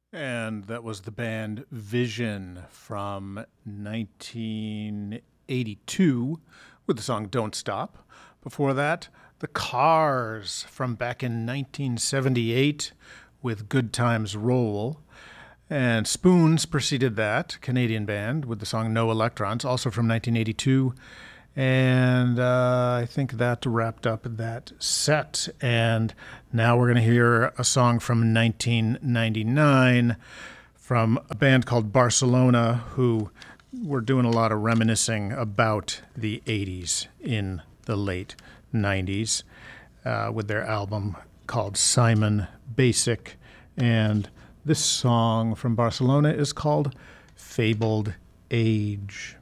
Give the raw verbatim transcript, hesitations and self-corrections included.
And that was the band Vision from nineteen eighty-two with the song Don't Stop. Before that, The Cars from back in nineteen seventy-eight with Good Times Roll. And Spoons preceded that, Canadian band, with the song No Electrons, also from nineteen eighty-two. And uh, I think that wrapped up that set. And now we're going to hear a song from nineteen ninety-nine from a band called Barcelona, who were doing a lot of reminiscing about the eighties in the late nineties uh, with their album called Simon Basic. And this song from Barcelona is called Fabled Age.